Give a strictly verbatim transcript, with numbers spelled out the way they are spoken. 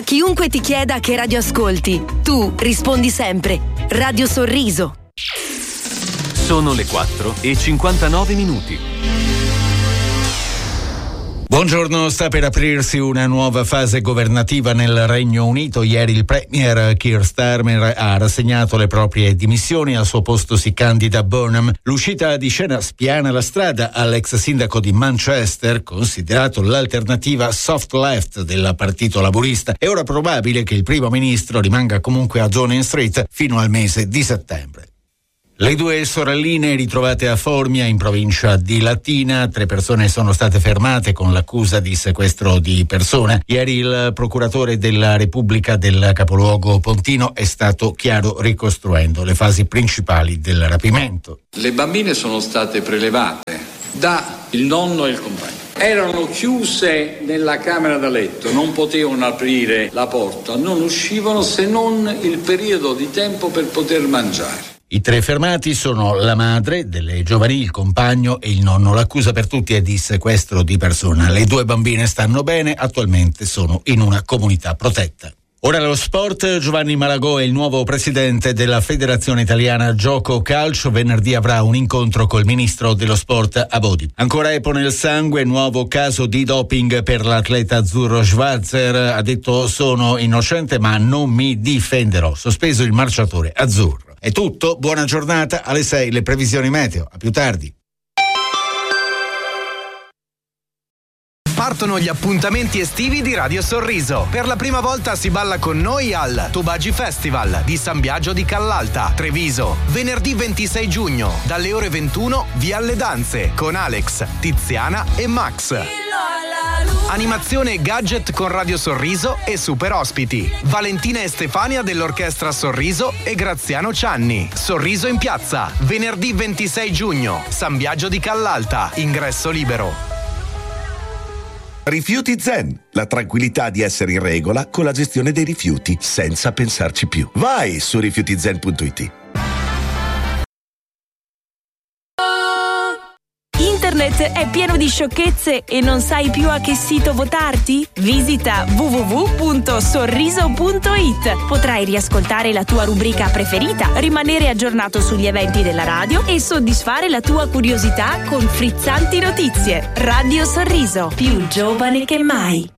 chiunque ti chieda che radio ascolti, tu rispondi sempre Radio Sorriso. Sono le quattro e cinquantanove minuti. Buongiorno, sta per aprirsi una nuova fase governativa nel Regno Unito. Ieri il premier Keir Starmer ha rassegnato le proprie dimissioni, al suo posto si candida Burnham. L'uscita di scena spiana la strada all'ex sindaco di Manchester, considerato l'alternativa soft left del Partito Laburista. È ora probabile che il primo ministro rimanga comunque a Downing Street fino al mese di settembre. Le due sorelline ritrovate a Formia, in provincia di Latina. Tre persone sono state fermate con l'accusa di sequestro di persona. Ieri il procuratore della Repubblica del capoluogo pontino è stato chiaro ricostruendo le fasi principali del rapimento. Le bambine sono state prelevate da il nonno e il compagno. Erano chiuse nella camera da letto, non potevano aprire la porta, non uscivano se non il periodo di tempo per poter mangiare. I tre fermati sono la madre delle giovani, il compagno e il nonno. L'accusa per tutti è di sequestro di persona. Le due bambine stanno bene, attualmente sono in una comunità protetta. Ora lo sport. Giovanni Malagò è il nuovo presidente della Federazione Italiana Gioco Calcio. Venerdì avrà un incontro col ministro dello sport Abodi. Ancora EPO nel sangue, nuovo caso di doping per l'atleta azzurro Schwarzer. Ha detto: sono innocente ma non mi difenderò. Sospeso il marciatore azzurro. È tutto, buona giornata. Alle sei le previsioni meteo. A più tardi. Partono gli appuntamenti estivi di Radio Sorriso. Per la prima volta si balla con noi al Tubagi Festival di San Biagio di Callalta, Treviso. Venerdì ventisei giugno, dalle ore ventuno, via alle danze, con Alex, Tiziana e Max. Animazione e gadget con Radio Sorriso e super ospiti. Valentina e Stefania dell'Orchestra Sorriso e Graziano Cianni. Sorriso in piazza, venerdì ventisei giugno, San Biagio di Callalta, ingresso libero. Rifiuti Zen, la tranquillità di essere in regola con la gestione dei rifiuti senza pensarci più. Vai su rifiuti zen punto it. Internet è pieno di sciocchezze e non sai più a che sito votarti? Visita w w w punto sorriso punto it. Potrai riascoltare la tua rubrica preferita, rimanere aggiornato sugli eventi della radio e soddisfare la tua curiosità con frizzanti notizie. Radio Sorriso, più giovane che mai.